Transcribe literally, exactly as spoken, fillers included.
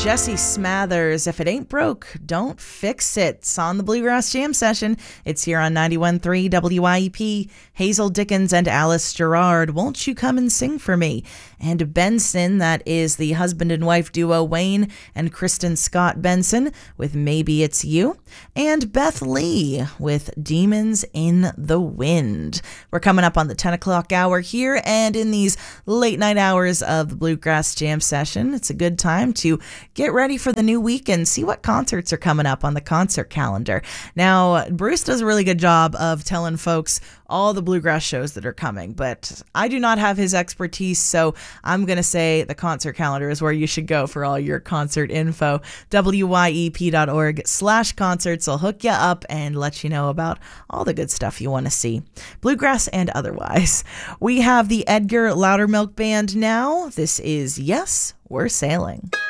Jesse Smathers, If It Ain't Broke, Don't Fix It. It's on the Bluegrass Jam Session. It's here on ninety-one point three W I E P. Hazel Dickens and Alice Gerard, Won't You Come and Sing For Me? And Benson, that is the husband and wife duo Wayne and Kristen Scott Benson with Maybe It's You. And Beth Lee with Demons in the Wind. We're coming up on the ten o'clock hour here, and in these late night hours of the Bluegrass Jam Session, it's a good time to get ready for the new week and see what concerts are coming up on the concert calendar. Now, Bruce does a really good job of telling folks all the bluegrass shows that are coming, but I do not have his expertise, so I'm going to say the concert calendar is where you should go for all your concert info. W Y E P dot org slash concerts will hook you up and let you know about all the good stuff you want to see, bluegrass and otherwise. We have the Edgar Loudermilk Band now. This is Yes, We're Sailing.